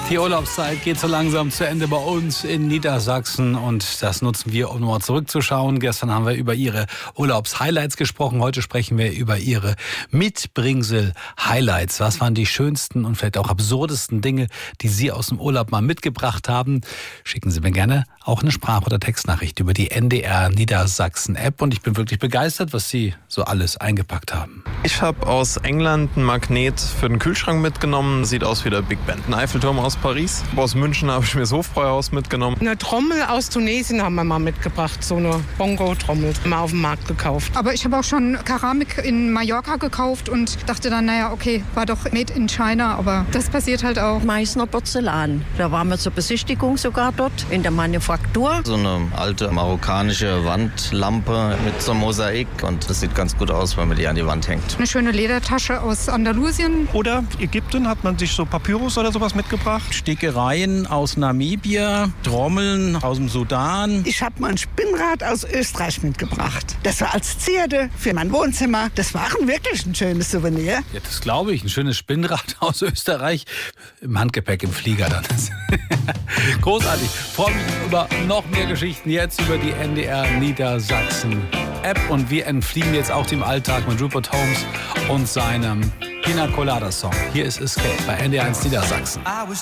Die Urlaubszeit geht so langsam zu Ende bei uns in Niedersachsen und das nutzen wir, um nochmal zurückzuschauen. Gestern haben wir über Ihre Urlaubshighlights gesprochen. Heute sprechen wir über Ihre Mitbringsel-Highlights. Was waren die schönsten und vielleicht auch absurdesten Dinge, die Sie aus dem Urlaub mal mitgebracht haben? Schicken Sie mir gerne auch eine Sprach- oder Textnachricht über die NDR Niedersachsen App. Und ich bin wirklich begeistert, was Sie so alles eingepackt haben. Ich habe aus England einen Magnet für den Kühlschrank mitgenommen. Sieht aus wie der Big Ben. Ein Eiffelturm aus Paris. Aus München habe ich mir das Hofbräuhaus mitgenommen. Eine Trommel aus Tunesien haben wir mal mitgebracht. So eine Bongo-Trommel. Mal auf dem Markt gekauft. Aber ich habe auch schon Keramik in Mallorca gekauft und dachte dann, naja, okay, war doch made in China. Aber das passiert halt auch. Meißner Porzellan. Da waren wir zur Besichtigung sogar dort in der Manufaktur. So eine alte marokkanische Wandlampe mit so einem Mosaik. Und das sieht ganz gut aus, wenn man die an die Wand hängt. Eine schöne Ledertasche aus Andalusien. Oder Ägypten hat man sich so Papyrus oder sowas mitgebracht. Stickereien aus Namibia, Trommeln aus dem Sudan. Ich habe mal ein Spinnrad aus Österreich mitgebracht. Das war als Zierde für mein Wohnzimmer. Das war wirklich ein schönes Souvenir. Ja, das glaube ich. Ein schönes Spinnrad aus Österreich. Im Handgepäck, im Flieger dann. Großartig. Freue mich über noch mehr Geschichten jetzt über die NDR Niedersachsen App. Und wir entfliehen jetzt auch dem Alltag mit Rupert Holmes und seinem Pina Colada Song. Hier ist Escape bei NDR 1 Niedersachsen.